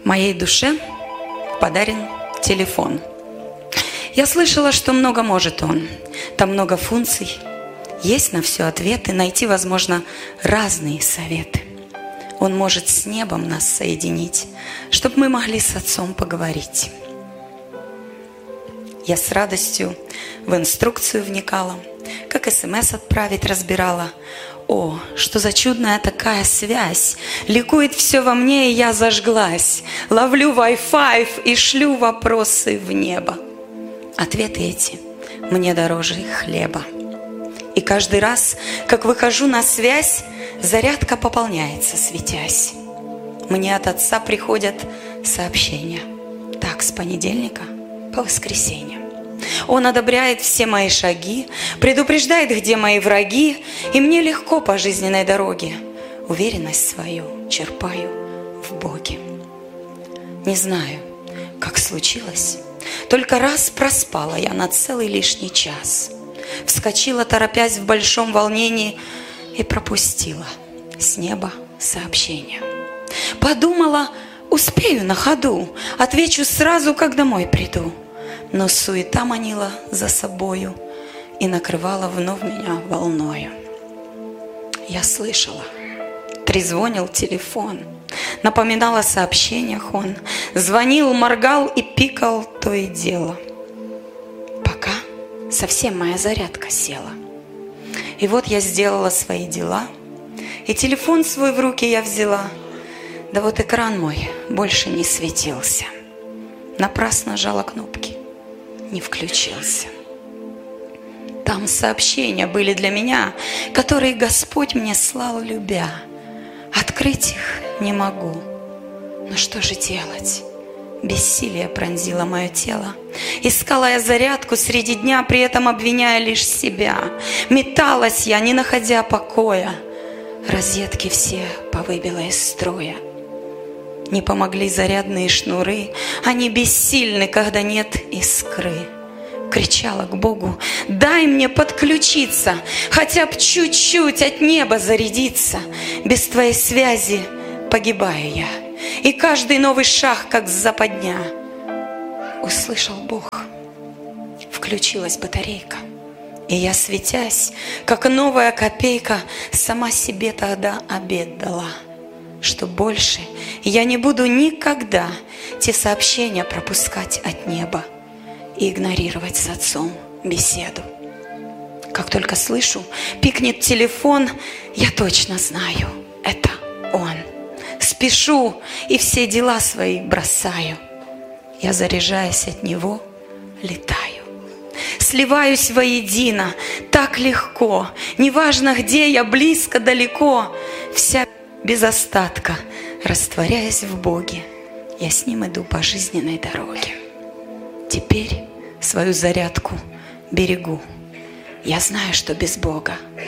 Моей душе подарен телефон. Я слышала, что много может он. Там много функций. Есть на все ответы. Найти, возможно, разные советы. Он может с небом нас соединить, чтобы мы могли с Отцом поговорить. Я с радостью в инструкцию вникала, как СМС отправить разбирала. О, что за чудная такая связь! Ликует все во мне, и я зажглась. Ловлю Wi-Fi и шлю вопросы в небо. Ответы эти мне дороже хлеба. И каждый раз, как выхожу на связь, зарядка пополняется, светясь. Мне от Отца приходят сообщения. Так, с понедельника по воскресенье. Он одобряет все мои шаги, предупреждает, где мои враги, и мне легко по жизненной дороге. Уверенность свою черпаю в Боге. Не знаю, как случилось, только раз проспала я на целый лишний час. Вскочила, торопясь в большом волнении, и пропустила с неба сообщение. Подумала, успею на ходу, отвечу сразу, как домой приду. Но суета манила за собою и накрывала вновь меня волною. Я слышала, трезвонил телефон, напоминал о сообщениях он, звонил, моргал и пикал то и дело. Пока совсем моя зарядка села. И вот я сделала свои дела, и телефон свой в руки я взяла. Да вот экран мой больше не светился. Напрасно жала кнопки, не включился. Там сообщения были для меня, которые Господь мне слал, любя. Открыть их не могу. Но что же делать? Бессилие пронзило мое тело. Искала я зарядку среди дня, при этом обвиняя лишь себя. Металась я, не находя покоя. Розетки все повыбила из строя. Не помогли зарядные шнуры, они бессильны, когда нет искры. Кричала к Богу: дай мне подключиться, хотя бы чуть-чуть от неба зарядиться. Без твоей связи погибаю я, и каждый новый шаг, как западня. Услышал Бог, включилась батарейка, и я, светясь, как новая копейка, сама себе тогда обет дала, что больше я не буду никогда те сообщения пропускать от неба и игнорировать с Отцом беседу. Как только слышу, пикнет телефон, я точно знаю, это Он. Спешу и все дела свои бросаю. Я, заряжаясь от Него, летаю. Сливаюсь воедино, так легко. Неважно, где я, близко, далеко. Вся без остатка, растворяясь в Боге, я с Ним иду по жизненной дороге. Теперь свою зарядку берегу. Я знаю, что без Бога